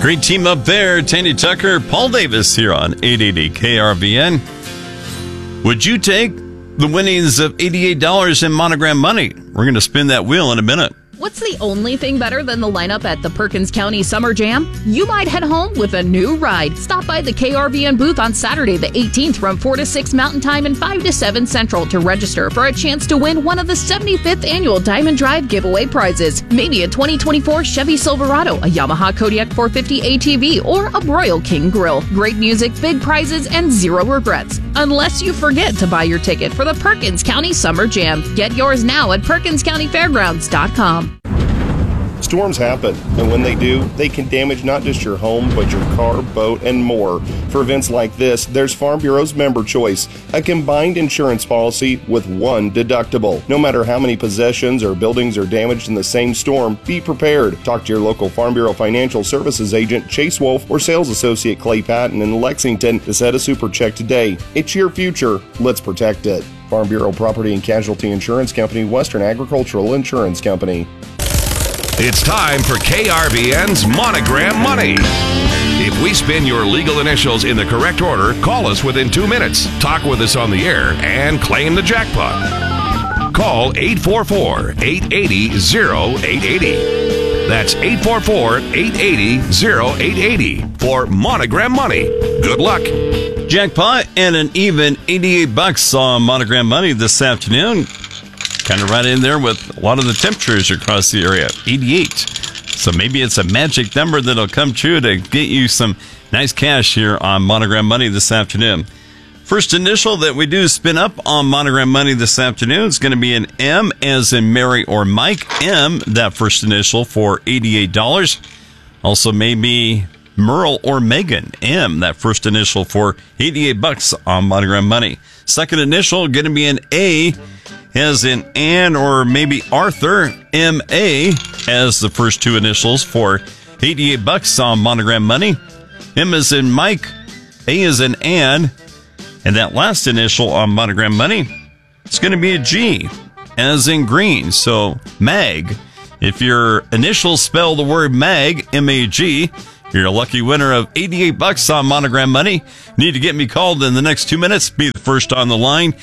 Great team up there. Tandy Tucker, Paul Davis here on 880 KRVN. Would you take the winnings of $88 in Monogram money? We're going to spin that wheel in a minute. What's the only thing better than the lineup at the Perkins County Summer Jam? You might head home with a new ride. Stop by the KRVN booth on Saturday the 18th from 4 to 6 Mountain Time and 5 to 7 Central to register for a chance to win one of the 75th annual Diamond Drive giveaway prizes. Maybe a 2024 Chevy Silverado, a Yamaha Kodiak 450 ATV, or a Broil King grill. Great music, big prizes, and zero regrets. Unless you forget to buy your ticket for the Perkins County Summer Jam. Get yours now at PerkinsCountyFairgrounds.com. Storms happen, and when they do, they can damage not just your home, but your car, boat, and more. For events like this, there's Farm Bureau's Member Choice, a combined insurance policy with one deductible. No matter how many possessions or buildings are damaged in the same storm, be prepared. Talk to your local Farm Bureau Financial Services agent, Chase Wolf, or sales associate Clay Patton in Lexington to set a super check today. It's your future. Let's protect it. Farm Bureau Property and Casualty Insurance Company, Western Agricultural Insurance Company. It's time for KRVN's Monogram Money. If we spin your legal initials in the correct order, call us within 2 minutes, talk with us on the air, and claim the jackpot. Call 844-880-0880. That's 844-880-0880 for Monogram Money. Good luck. Jackpot and an even $88 on Monogram Money this afternoon. Kind of right in there with a lot of the temperatures across the area, 88. So maybe it's a magic number that'll come true to get you some nice cash here on Monogram Money this afternoon. First initial that we do spin up on Monogram Money this afternoon is going to be an M as in Mary or Mike. M, that first initial for $88. Also maybe Merle or Megan. M, that first initial for $88 on Monogram Money. Second initial going to be an A as in Ann or maybe Arthur. M-A as the first two initials for $88 on Monogram Money. M as in Mike. A as in Ann. And that last initial on Monogram Money, it's going to be a G as in green. So Mag. If your initials spell the word Mag, M-A-G, you're a lucky winner of $88 on Monogram Money. Need to get me called in the next 2 minutes. Be the first on the line.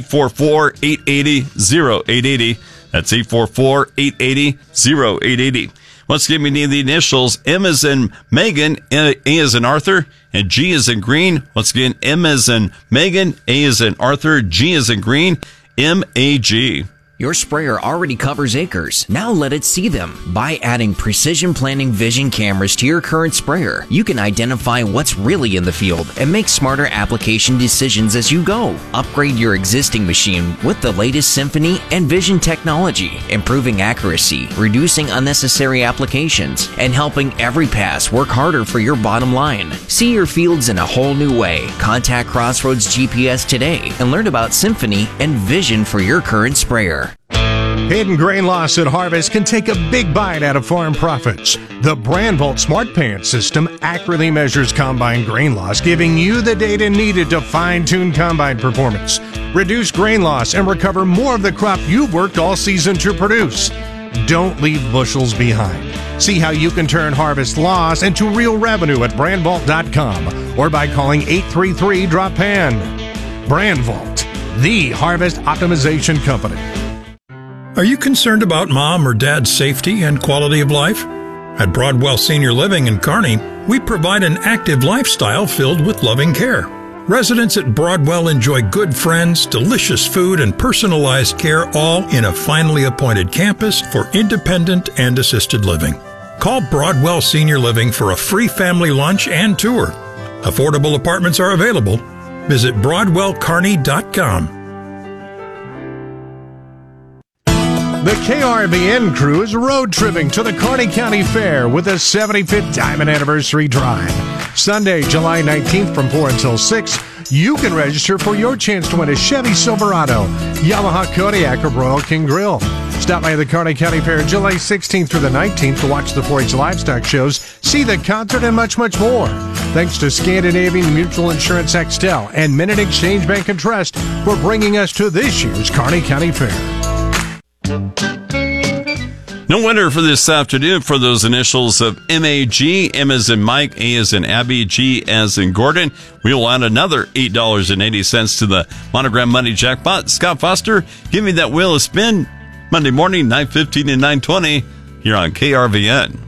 844-880-0880. That's 844-880-0880. Once again, we need the initials. M as in Megan, A as in Arthur, and G as in green. Once again, M as in Megan, A as in Arthur, G as in green, M-A-G. Your sprayer already covers acres. Now let it see them. By adding Precision Planning Vision cameras to your current sprayer, you can identify what's really in the field and make smarter application decisions as you go. Upgrade your existing machine with the latest Symphony and Vision technology, improving accuracy, reducing unnecessary applications, and helping every pass work harder for your bottom line. See your fields in a whole new way. Contact Crossroads GPS today and learn about Symphony and Vision for your current sprayer. Hidden grain loss at harvest can take a big bite out of farm profits. The BrandVault Smart Pants system accurately measures combine grain loss, giving you the data needed to fine-tune combine performance, reduce grain loss, and recover more of the crop you've worked all season to produce. Don't leave bushels behind. See how you can turn harvest loss into real revenue at BrandVault.com or by calling 833-DROP-PAN. BrandVault, the harvest optimization company. Are you concerned about mom or dad's safety and quality of life? At Broadwell Senior Living in Kearney, we provide an active lifestyle filled with loving care. Residents at Broadwell enjoy good friends, delicious food, and personalized care, all in a finely appointed campus for independent and assisted living. Call Broadwell Senior Living for a free family lunch and tour. Affordable apartments are available. Visit BroadwellKearney.com. The KRVN crew is road tripping to the Kearney County Fair with a 75th Diamond Anniversary Drive. Sunday, July 19th from 4 until 6, you can register for your chance to win a Chevy Silverado, Yamaha Kodiak, or Broil King Grill. Stop by the Kearney County Fair July 16th through the 19th to watch the 4-H livestock shows, see the concert, and much, much more. Thanks to Scandinavian Mutual Insurance Axtel and Minute Exchange Bank and Trust for bringing us to this year's Kearney County Fair. No winner for this afternoon for those initials of MAG, M as in Mike, A as in Abby, G as in Gordon. We will add another $8.80 to the Monogram Money Jackpot. Scott Foster, give me that wheel a spin. Monday morning, 9:15 and 9:20 here on KRVN.